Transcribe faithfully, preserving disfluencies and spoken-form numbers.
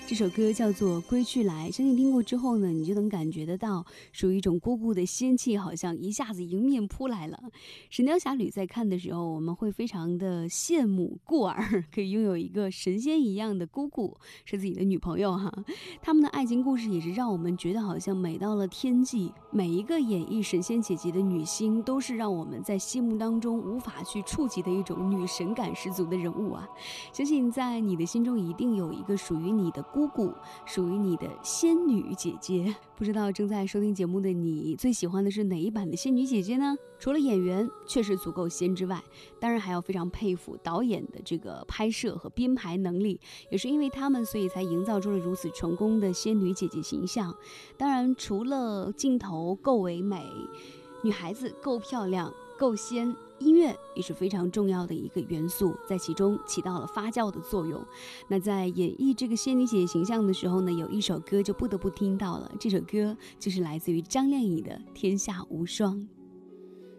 这首歌叫做《归去来》，相信听过之后呢，你就能感觉得到，属于一种姑姑的仙气，好像一下子迎面扑来了。《神雕侠侣》在看的时候，我们会非常的羡慕顾儿可以拥有一个神仙一样的姑姑，是自己的女朋友哈。他们的爱情故事也是让我们觉得好像美到了天际，每一个演绎神仙姐姐的女星，都是让我们在心目当中无法去触及的一种女神感十足的人物啊。相信在你的心中一定有一个属于你的姑姑，属于你的仙女姐姐。不知道正在收听节目的你，最喜欢的是哪一版的仙女姐姐呢？除了演员确实足够仙之外，当然还要非常佩服导演的这个拍摄和编排能力，也是因为他们所以才营造出了如此成功的仙女姐姐形象。当然除了镜头够唯美，女孩子够漂亮够仙，音乐也是非常重要的一个元素，在其中起到了发酵的作用。那在演绎这个仙女姐姐形象的时候呢，有一首歌就不得不听到了，这首歌就是来自于张靓颖的《天下无双》。